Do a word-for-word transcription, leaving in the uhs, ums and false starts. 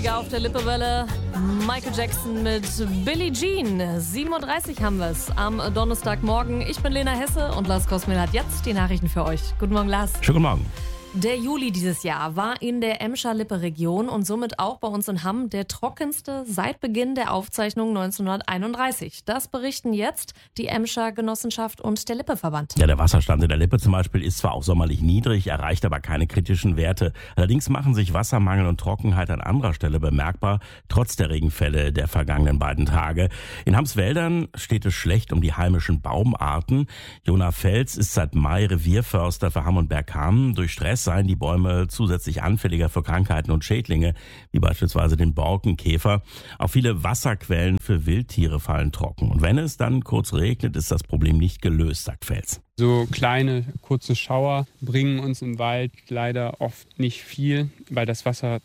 neunziger auf der Lippewelle. Michael Jackson mit Billie Jean. sieben Uhr dreißig haben wir es am Donnerstagmorgen. Ich bin Lena Hesse und Lars Kosmil hat jetzt die Nachrichten für euch. Guten Morgen, Lars. Schönen guten Morgen. Der Juli dieses Jahr war in der Emscher-Lippe-Region und somit auch bei uns in Hamm der trockenste seit Beginn der Aufzeichnung neunzehnhunderteinunddreißig. Das berichten jetzt die Emscher Genossenschaft und der Lippe-Verband. Ja, der Wasserstand in der Lippe zum Beispiel ist zwar auch sommerlich niedrig, erreicht aber keine kritischen Werte. Allerdings machen sich Wassermangel und Trockenheit an anderer Stelle bemerkbar, trotz der Regenfälle der vergangenen beiden Tage. In Hamms Wäldern steht es schlecht um die heimischen Baumarten. Jona Fels ist seit Mai Revierförster für Hamm und Bergkamen. Durch Stress seien die Bäume zusätzlich anfälliger für Krankheiten und Schädlinge, wie beispielsweise den Borkenkäfer. Auch viele Wasserquellen für Wildtiere fallen trocken. Und wenn es dann kurz regnet, ist das Problem nicht gelöst, sagt Fels. So kleine, kurze Schauer bringen uns im Wald leider oft nicht viel, weil das Wasser